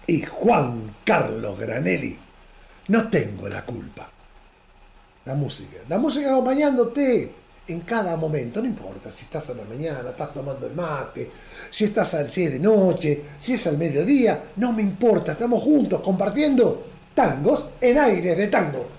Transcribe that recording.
y Juan Carlos Granelli. No tengo la culpa. La música acompañándote en cada momento, no importa si estás a la mañana, estás tomando el mate, si es de noche, si es al mediodía, no me importa, estamos juntos compartiendo tangos en aires de tango.